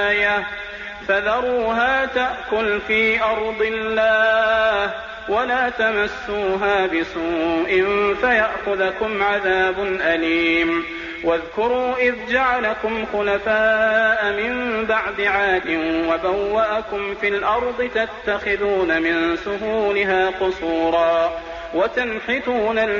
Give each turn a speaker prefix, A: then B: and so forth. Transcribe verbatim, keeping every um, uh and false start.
A: فذروها تأكل في أرض الله ولا تمسوها بسوء فيأخذكم عذاب أليم. واذكروا إذ جعلكم خلفاء من بعد عاد وبوأكم في الأرض تتخذون من سهولها قصورا وتنحتون